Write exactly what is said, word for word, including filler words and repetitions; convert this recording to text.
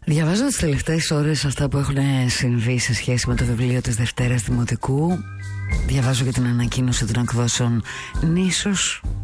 Διαβάζω τις τελευταίες ώρες αυτά που έχουν συμβεί σε σχέση με το βιβλίο της Δευτέρας Δημοτικού. Διαβάζω για την ανακοίνωση των εκδόσεων Νήσος